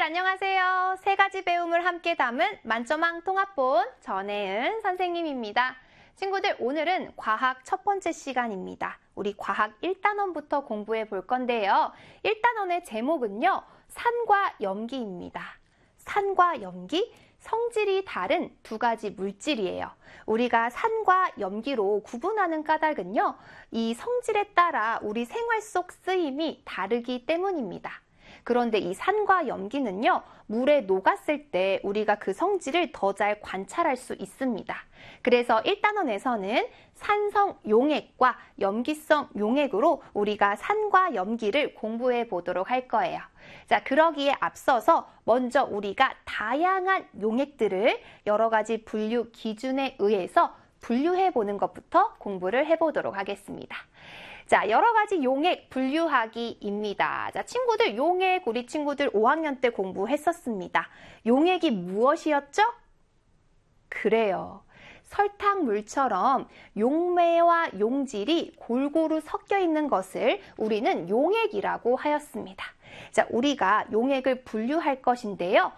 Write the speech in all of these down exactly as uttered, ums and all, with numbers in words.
안녕하세요. 세 가지 배움을 함께 담은 만점왕 통합본 전혜은 선생님입니다. 친구들, 오늘은 과학 첫 번째 시간입니다. 우리 과학 일 단원부터 공부해 볼 건데요. 일 단원의 제목은요, 산과 염기입니다. 산과 염기, 성질이 다른 두 가지 물질이에요. 우리가 산과 염기로 구분하는 까닭은요, 이 성질에 따라 우리 생활 속 쓰임이 다르기 때문입니다. 그런데 이 산과 염기는요, 물에 녹았을 때 우리가 그 성질을 더 잘 관찰할 수 있습니다. 그래서 일 단원에서는 산성 용액과 염기성 용액으로 우리가 산과 염기를 공부해 보도록 할 거예요. 자, 그러기에 앞서서 먼저 우리가 다양한 용액들을 여러 가지 분류 기준에 의해서 분류해 보는 것부터 공부를 해 보도록 하겠습니다. 자, 여러 가지 용액 분류하기입니다. 자, 친구들, 용액 우리 친구들 오 학년 때 공부했었습니다. 용액이 무엇이었죠? 그래요. 설탕물처럼 용매와 용질이 골고루 섞여 있는 것을 우리는 용액이라고 하였습니다. 자, 우리가 용액을 분류할 것인데요.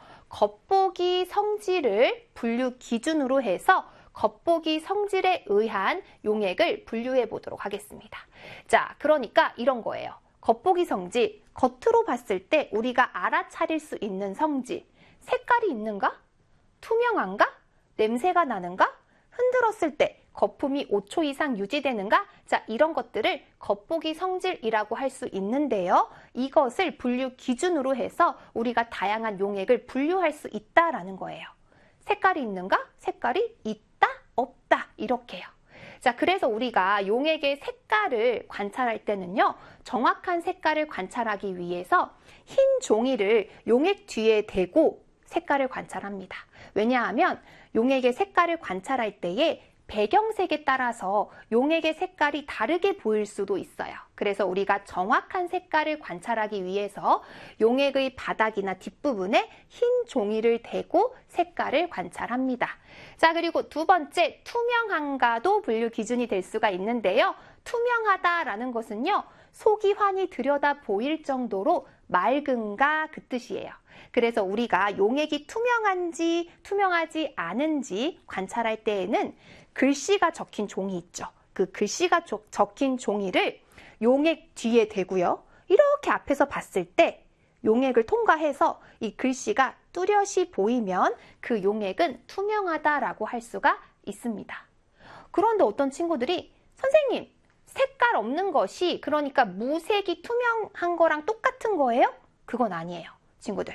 겉보기 성질을 분류 기준으로 해서 겉보기 성질에 의한 용액을 분류해 보도록 하겠습니다. 자, 그러니까 이런 거예요. 겉보기 성질, 겉으로 봤을 때 우리가 알아차릴 수 있는 성질. 색깔이 있는가? 투명한가? 냄새가 나는가? 흔들었을 때 거품이 오 초 이상 유지되는가? 자, 이런 것들을 겉보기 성질이라고 할 수 있는데요. 이것을 분류 기준으로 해서 우리가 다양한 용액을 분류할 수 있다라는 거예요. 색깔이 있는가? 색깔이 있다, 없다, 이렇게요. 자, 그래서 우리가 용액의 색깔을 관찰할 때는요, 정확한 색깔을 관찰하기 위해서 흰 종이를 용액 뒤에 대고 색깔을 관찰합니다. 왜냐하면 용액의 색깔을 관찰할 때에 배경색에 따라서 용액의 색깔이 다르게 보일 수도 있어요. 그래서 우리가 정확한 색깔을 관찰하기 위해서 용액의 바닥이나 뒷부분에 흰 종이를 대고 색깔을 관찰합니다. 자, 그리고 두 번째, 투명한가도 분류 기준이 될 수가 있는데요. 투명하다라는 것은요, 속이 환히 들여다 보일 정도로 맑은가 그 뜻이에요. 그래서 우리가 용액이 투명한지 투명하지 않은지 관찰할 때에는 글씨가 적힌 종이 있죠. 그 글씨가 적힌 종이를 용액 뒤에 대고요. 이렇게 앞에서 봤을 때 용액을 통과해서 이 글씨가 뚜렷이 보이면 그 용액은 투명하다라고 할 수가 있습니다. 그런데 어떤 친구들이 선생님, 색깔 없는 것이 그러니까 무색이 투명한 거랑 똑같은 거예요? 그건 아니에요, 친구들.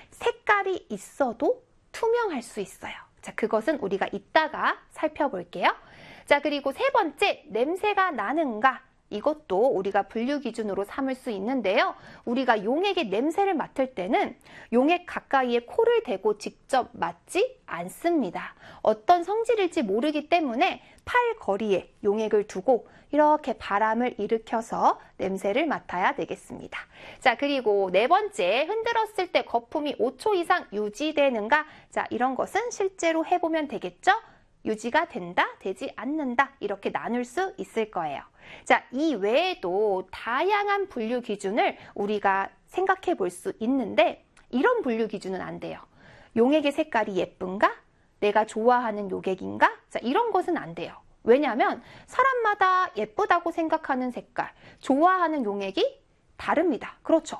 색깔이 있어도 투명할 수 있어요. 자, 그것은 우리가 이따가 살펴볼게요. 자, 그리고 세 번째, 냄새가 나는가? 이것도 우리가 분류 기준으로 삼을 수 있는데요. 우리가 용액의 냄새를 맡을 때는 용액 가까이에 코를 대고 직접 맡지 않습니다. 어떤 성질일지 모르기 때문에 팔 거리에 용액을 두고 이렇게 바람을 일으켜서 냄새를 맡아야 되겠습니다. 자, 그리고 네 번째, 흔들었을 때 거품이 오 초 이상 유지되는가? 자, 이런 것은 실제로 해보면 되겠죠? 유지가 된다, 되지 않는다, 이렇게 나눌 수 있을 거예요. 자, 이 외에도 다양한 분류 기준을 우리가 생각해 볼 수 있는데 이런 분류 기준은 안 돼요. 용액의 색깔이 예쁜가? 내가 좋아하는 용액인가? 자, 이런 것은 안 돼요. 왜냐하면 사람마다 예쁘다고 생각하는 색깔, 좋아하는 용액이 다릅니다. 그렇죠?